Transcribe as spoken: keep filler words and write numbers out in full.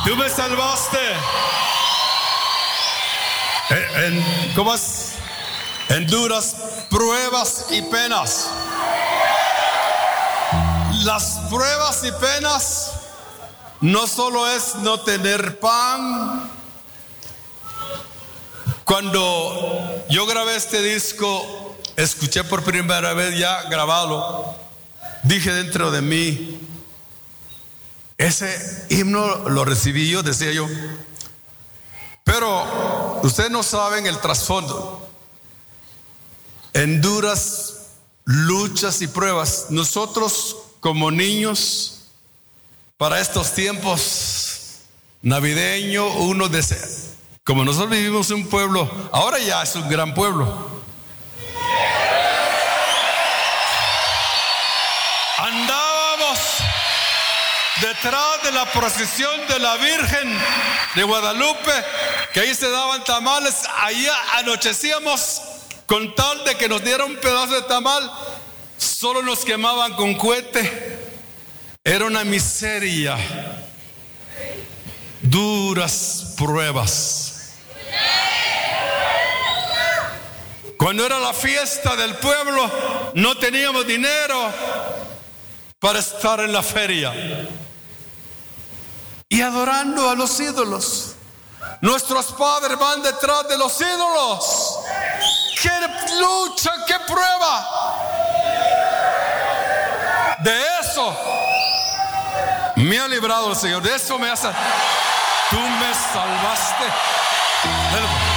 Tú me salvaste. En, en, ¿Cómo es? En duras pruebas y penas. Las pruebas y penas no solo es no tener pan. Cuando yo grabé este disco, escuché por primera vez ya grabado, dije dentro de mí, ese himno lo recibí yo, decía yo. Pero ustedes no saben el trasfondo. En duras luchas y pruebas, nosotros como niños, para estos tiempos navideños, uno desea, como nosotros vivimos en un pueblo, ahora ya es un gran pueblo. Andábamos detrás de la procesión de la Virgen de Guadalupe, que ahí se daban tamales, ahí anochecíamos con tal de que nos dieran un pedazo de tamal, solo nos quemaban con cohete. Era una miseria, duras pruebas. Cuando era la fiesta del pueblo, no teníamos dinero para estar en la feria y adorando a los ídolos. Nuestros padres van detrás de los ídolos. ¡Qué lucha, qué prueba! De eso me ha librado el Señor. De eso me hace. Tú me salvaste.